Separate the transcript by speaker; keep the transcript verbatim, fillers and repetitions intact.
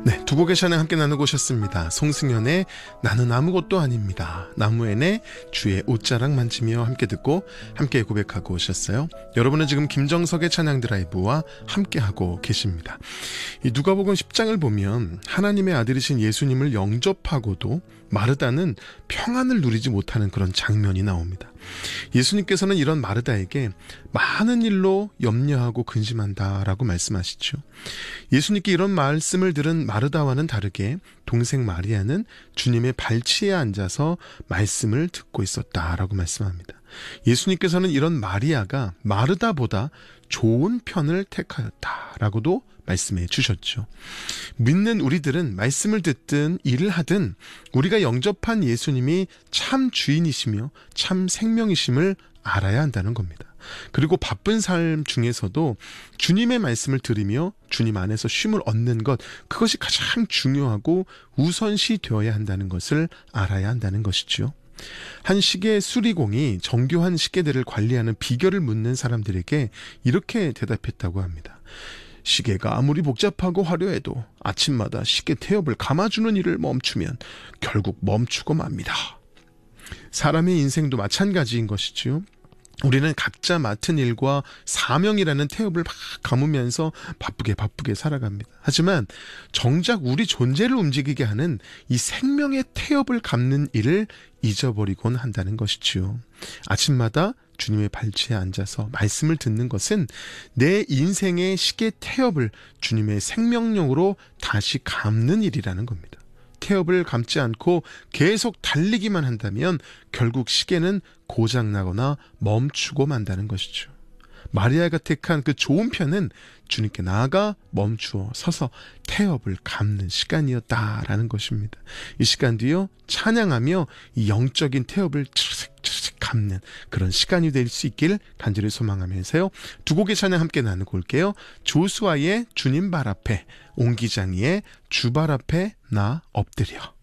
Speaker 1: 네, 두 곡의 찬양 함께 나누고 오셨습니다. 송승연의 나는 아무것도 아닙니다. 나무엔의 주의 옷자락 만지며 함께 듣고 함께 고백하고 오셨어요. 여러분은 지금 김정석의 찬양 드라이브와 함께하고 계십니다. 이 누가복음 십 장을 보면 하나님의 아들이신 예수님을 영접하고도 마르다는 평안을 누리지 못하는 그런 장면이 나옵니다. 예수님께서는 이런 마르다에게 많은 일로 염려하고 근심한다라고 말씀하시죠. 예수님께 이런 말씀을 들은 마르다와는 다르게 동생 마리아는 주님의 발치에 앉아서 말씀을 듣고 있었다라고 말씀합니다. 예수님께서는 이런 마리아가 마르다보다 좋은 편을 택하였다라고도 말씀해 주셨죠. 믿는 우리들은 말씀을 듣든 일을 하든 우리가 영접한 예수님이 참 주인이시며 참 생명이심을 알아야 한다는 겁니다. 그리고 바쁜 삶 중에서도 주님의 말씀을 들으며 주님 안에서 쉼을 얻는 것, 그것이 가장 중요하고 우선시 되어야 한다는 것을 알아야 한다는 것이죠. 한 시계 수리공이 정교한 시계들을 관리하는 비결을 묻는 사람들에게 이렇게 대답했다고 합니다. 시계가 아무리 복잡하고 화려해도 아침마다 시계 태엽을 감아주는 일을 멈추면 결국 멈추고 맙니다. 사람의 인생도 마찬가지인 것이지요. 우리는 각자 맡은 일과 사명이라는 태엽을 막 감으면서 바쁘게 바쁘게 살아갑니다. 하지만 정작 우리 존재를 움직이게 하는 이 생명의 태엽을 감는 일을 잊어버리곤 한다는 것이지요. 아침마다 주님의 발치에 앉아서 말씀을 듣는 것은 내 인생의 시계 태엽을 주님의 생명력으로 다시 감는 일이라는 겁니다. 태엽을 감지 않고 계속 달리기만 한다면 결국 시계는 고장나거나 멈추고 만다는 것이죠. 마리아가 택한 그 좋은 편은 주님께 나아가 멈추어 서서 태엽을 감는 시간이었다라는 것입니다. 이 시간도요, 찬양하며 이 영적인 태엽을 츠르륵 감는 그런 시간이 될 수 있길 간절히 소망하면서요, 두 곡의 찬양 함께 나누고 올게요. 조수아의 주님 발 앞에, 옹기장이의 주 발 앞에 나 엎드려.